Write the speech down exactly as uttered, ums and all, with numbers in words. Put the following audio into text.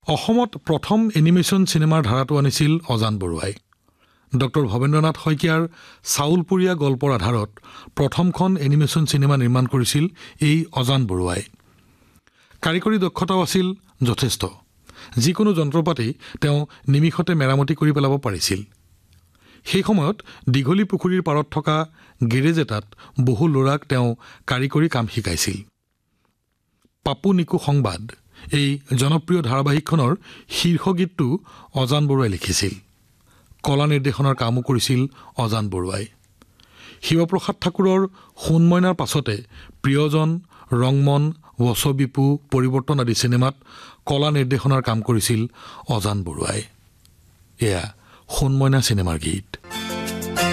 অসমত প্ৰথম এনিমেশ্যন চিনেমাৰ ধাৰাটো আনিছিল অজান বৰুৱাই। ডক্টৰ ভৱেন্দ্ৰনাথ শইকীয়াৰ চাউলপুৰীয়া গল্পৰ আধাৰত প্ৰথমখন এনিমেশ্যন চিনেমা নিৰ্মাণ কৰিছিল এই অজান বৰুৱাই। কাৰিকৰী দক্ষতাও আছিল যথেষ্ট। যিকোনো যন্ত্ৰপাতি তেওঁ নিমিষতে মেৰামতি কৰি পেলাব পাৰিছিল। সেই সময়ত দীঘলী পুখুৰীৰ পাৰত থকা গেৰেজ এটাত বহু ল'ৰাক তেওঁ কাৰিকৰী কাম শিকাইছিল। পাপু নিকু সংবাদ এই জনপ্ৰিয় ধাৰাবাহিকখনৰ শীৰ্ষগীতটো অজান বৰুৱাই লিখিছিল। কলা নিৰ্দেশনাৰ কামো কৰিছিল অজান বৰুৱাই। শিৱপ্ৰসাদ ঠাকুৰৰ সোণমইনাৰ পাছতে প্ৰিয়জন, ৰংমন, বছবিপু, পৰিৱৰ্তন আদি চিনেমাত কলা নিৰ্দেশনাৰ কাম কৰিছিল অজান বৰুৱাই। এয়া সোণমইনা চিনেমাৰ গীত।